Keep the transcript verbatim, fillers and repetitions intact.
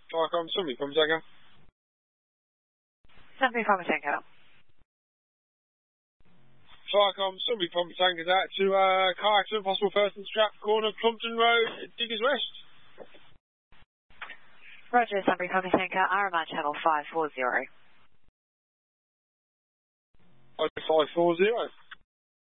Tricom, Sunbury, Papa Tango. Sunbury, Papa Tango. Tricom, Sunbury, Papa Tango's out to uh, car accident, possible person strap, corner, Plumpton Road, Diggers West. Roger, Sunbury, Papa Tango, R M R channel five four zero. five four zero.